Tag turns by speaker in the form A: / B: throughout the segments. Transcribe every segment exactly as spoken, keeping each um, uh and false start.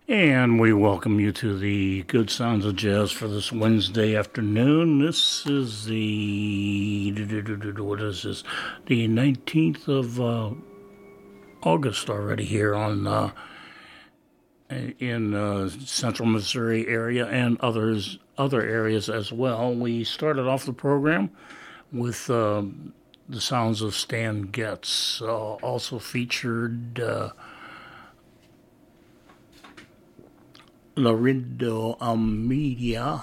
A: And we welcome you to the Good Sounds of Jazz for this Wednesday afternoon. This is the, what is this, the nineteenth of uh, August already here on uh, in uh, central Missouri area and others other areas as well. We started off the program with uh, the sounds of Stan Getz, uh, also featured uh, Larindo Almeida,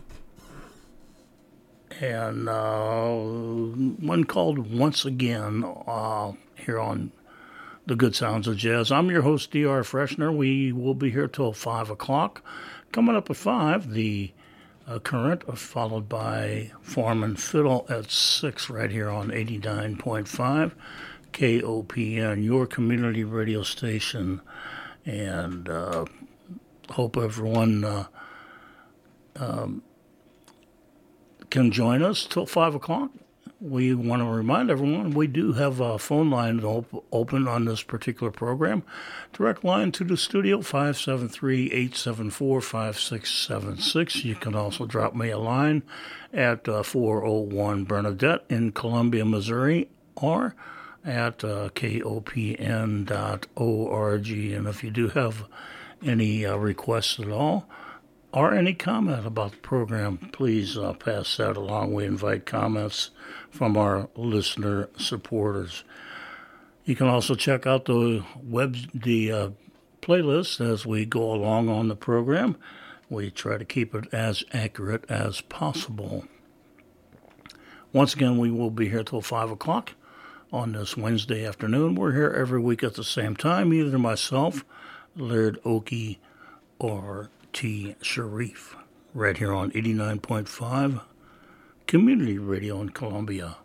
A: and uh, one called Once Again uh, here on The Good Sounds of Jazz. I'm your host, D R Freshner. We will be here till five o'clock. Coming up at five, the uh, Current, followed by Form and Fiddle at six right here on eighty-nine point five K O P N, your community radio station. And uh, hope everyone uh, um, can join us till five o'clock. We want to remind everyone we do have a phone line op- open on this particular program. Direct line to the studio, five seven three, eight seven four, five six seven six. You can also drop me a line at uh, four oh one Bernadette in Columbia, Missouri, or at uh, K O P N dot org. And if you do have any uh, requests at all or any comment about the program, please uh, pass that along. We invite comments from our listener supporters. You can also check out the web the uh, playlist as we go along on the program. We try to keep it as accurate as possible. Once again, we will be here till five o'clock on this Wednesday afternoon. We're here every week at the same time, either myself, Laird Oakey, or T. Sharif, right here on eighty-nine point five Community Radio in Columbia.